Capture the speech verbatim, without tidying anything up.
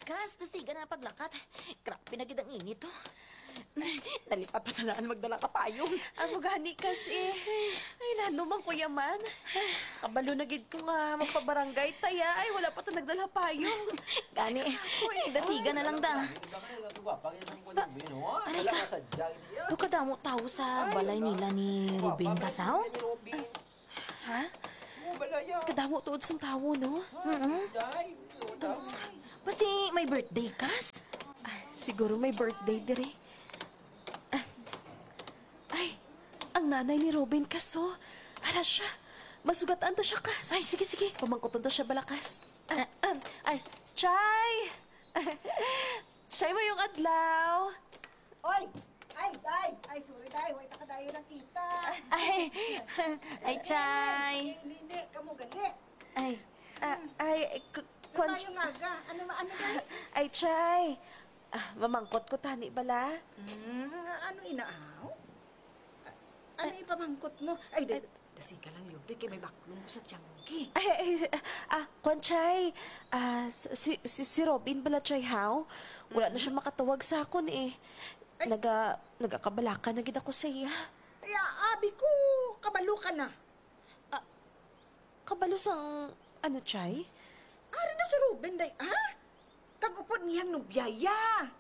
Kas, tasiga na paglakat. Grabe na gid ang init to. Nalipat pa tanaan magdala ka payong. Ako gani kasi. Ay, lano man kuya man. Kabalo na gid ko nga magpabarangay taya. Ay, wala pa ta nagdala payong. Gani, tasiga na lang da. Aray ka, do ka damo tao sa balay nila ni Ruben Kasaw? Ha? Kadamo tuod sang tawo, no? Mm-mm. Pasi may birthday, Kas? Ay, siguro may birthday dire. Ah, Ay, ang nanay ni Robin kaso. Ara siya. Masugatan ta siya, Kas. Ay, sige, sige. Pamangkuton ta siya balakas. Ah, ah, ay, Chay! Chay mo yung adlaw. Oy! Ay, day! Ay, sorry, day. Huwag nakadayo ng kita. Ay, ay, Chay. Hindi, hindi. Kamu gali. Ay, Ah, ay, k- kwan- Kung nga ga. Ano, ano, day? ay, Chay. Ah, mamangkot ko tani bala. Hmm, ano inaaw? A- Ano ipamangkot mo? Ay, day. Dasi ka lang, Lubde, kay may baklong sa tiyanggi. Ay, ay, ah, kwan, Chay. Ah, si, si, si Robin bala, Chay, how? Wala na siya makatawag sa akon, eh. Ay. Naga, nagakabalaka na gid ako sa iya. Ay, abi ko. Kabalo ka na. Kabalos ang, ano, Chay? Ari na si Ruben, day. Ha? Kagupod niyang nubyaya.